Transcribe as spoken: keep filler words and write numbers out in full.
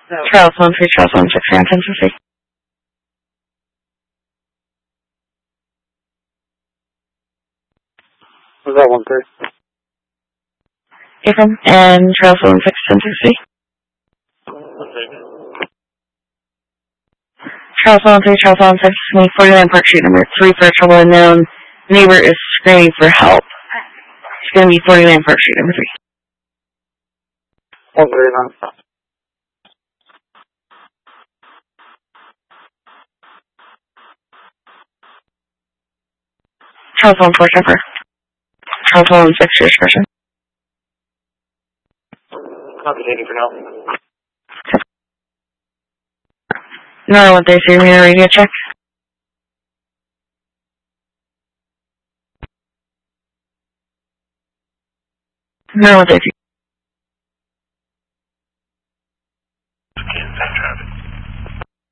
Charles one three, Charles one six, San Francisco. Was that one three? April and Charles one six, San Francisco. Charles one three, Charles one six, forty-nine Park Street, number three for trouble unknown. Neighbor is screaming for help. It's going to be forty-nine Park Street, number three. one thirty-nine. Charles one four, Trevor. Charles one six, your discretion. Not taking for now. No, what they say, me a radio check. No, what they say.